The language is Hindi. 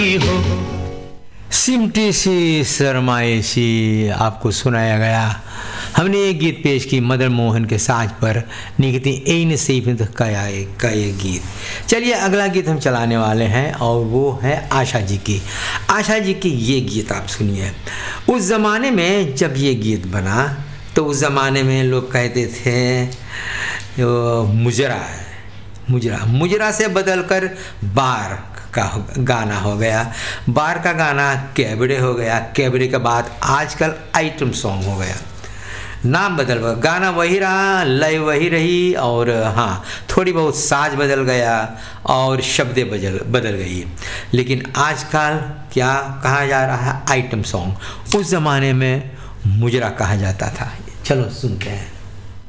सिमटी सी सरमाएशी आपको सुनाया गया। हमने ये गीत पेश की मदन मोहन के साज पर निकती एन सीफित का ये गीत। चलिए अगला गीत हम चलाने वाले हैं और वो है आशा जी की। आशा जी की ये गीत आप सुनिए। उस ज़माने में जब ये गीत बना तो उस ज़माने में लोग कहते थे मुजरा से बदलकर बार का गाना हो गया, बार का गाना कैबरे हो गया, कैबरे के बाद आजकल आइटम सॉन्ग हो गया। नाम बदल गया, गाना वही रहा, लय वही रही, और हाँ थोड़ी बहुत साज बदल गया और शब्दें बदल गई। लेकिन आजकल क्या कहा जा रहा है? Item song. उस ज़माने में मुजरा कहा जाता था। चलो सुनते हैं।